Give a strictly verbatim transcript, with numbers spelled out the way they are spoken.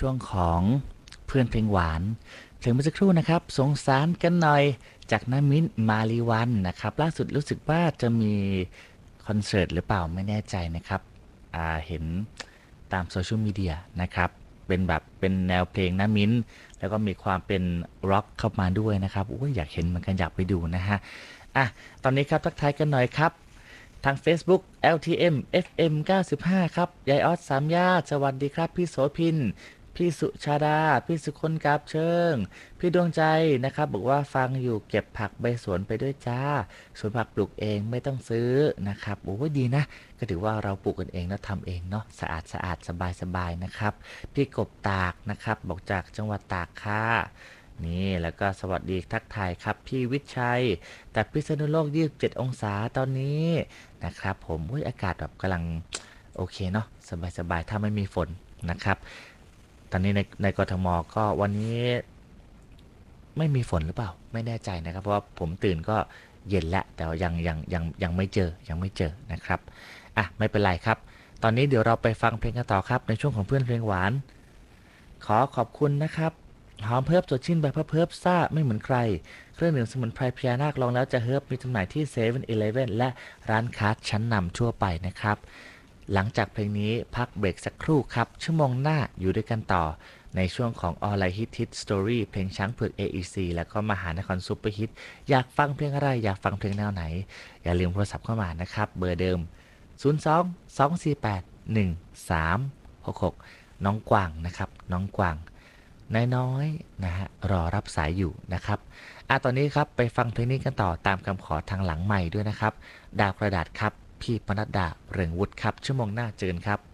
ช่วงของเพื่อนเพลงหวานเพลงเมื่อสักครู่นะครับสงสารกันหน่อยจากน้ำมิ้นมาลีวันนะครับล่าสุดรู้สึกว่าจะมีคอนเสิร์ตหรือเปล่าไม่แน่ใจนะครับอ่าเห็นตามโซเชียลมีเดียนะครับเป็นแบบเป็นแนวเพลงน้ำมิ้นแล้วก็มีความเป็นร็อกเข้ามาด้วยนะครับโอ้ยอยากเห็นเหมือนกันอยากไปดูนะฮะอ่ะตอนนี้ครับทักทายกันหน่อยครับทาง Facebook แอล ที เอ็ม เอฟ เอ็ม เก้าสิบห้าครับยายออสสามญาติสวัสดีครับพี่โสพิน พี่สุชาดา พี่สุคนกาบเชิง พี่ดวงใจนะครับบอกว่าฟังอยู่เก็บผักใบสวนไปด้วยจ้าสวนผักปลูกเองไม่ต้องซื้อนะครับโอ้ยดีนะก็ถือว่าเราปลูกกันเองแล้วทำเองเนาะสะอาดสะอาดสบายสบายนะครับพี่กบตากนะครับบอกจากจังหวัดตากค่ะนี่แล้วก็สวัสดีทักทายครับพี่วิชัยแต่พิษณุโลกยี่สิบเจ็ดองศาตอนนี้นะครับผมอุ้ยอากาศแบบกำลังโอเคเนาะสบายสบายถ้าไม่มีฝนนะครับ ตอนนี้ในในกทมก็วันนี้ไม่มีฝนหรือเปล่าไม่แน่ใจนะครับเพราะว่าผมตื่นก็เย็นแล้วแต่ว่ายังยังยังยังไม่เจอยังไม่เจอนะครับอ่ะไม่เป็นไรครับตอนนี้เดี๋ยวเราไปฟังเพลงกันต่อครับในช่วงของเพื่อนเพลงหวานขอขอบคุณนะครับหอมเพิบสดชื่นแบบเพิบซ่าไม่เหมือนใครเครื่องดื่มสมุนไพรพญานาคลองแล้วจะเฮิบมีจำหน่ายที่เซเว่นอีเลฟเว่นและร้านค้าชั้นนำทั่วไปนะครับหลังจากเพลงนี้พักเบรกสักครู่ครับชั่วโมงหน้าอยู่ด้วยกันต่อ ในช่วงของออนไลน์ฮิตฮิตสตอรี่เพลงช้างเผือก เอ อี ซี แล้วก็มหานครซุปเปอร์ฮิตอยากฟังเพลงอะไรอยากฟังเพลงแนวไหนอย่าลืมโทรศัพท์เข้ามานะครับเบอร์เดิมศูนย์ สอง สอง สี่ แปด หนึ่ง สาม หก หกน้องกวางนะครับน้องกวางน้อยๆนะฮะรอรับสายอยู่นะครับอ่ะตอนนี้ครับไปฟังเพลงนี้กันต่อตามคำขอทางหลังใหม่ด้วยนะครับดาวกระดาษครับพี่ปนัดดาเรืองวุฒิครับชั่วโมงหน้าเจอกันครับ